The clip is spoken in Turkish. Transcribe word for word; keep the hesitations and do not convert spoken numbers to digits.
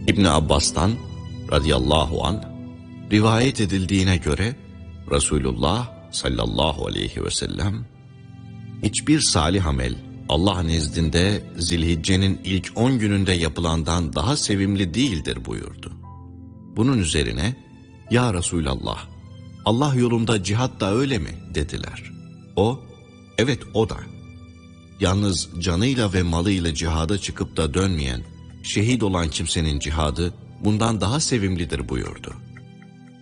İbn Abbas'tan radıyallahu anh rivayet edildiğine göre Resulullah sallallahu aleyhi ve sellem hiçbir salih amel Allah nezdinde Zilhicce'nin ilk on gününde yapılandan daha sevimli değildir buyurdu. Bunun üzerine ya Resulallah, Allah yolunda cihat da öyle mi dediler. O evet o da. Yalnız canıyla ve malıyla cihada çıkıp da dönmeyen, şehit olan kimsenin cihadı bundan daha sevimlidir buyurdu.